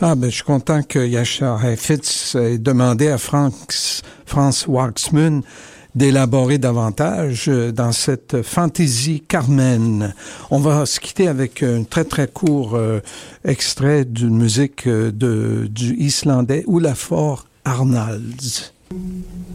Je suis content que Jascha Heifetz ait demandé à Franz Waxman d'élaborer davantage dans cette fantaisie Carmen. On va se quitter avec un très très court extrait d'une musique du Islandais Olafur Arnalds.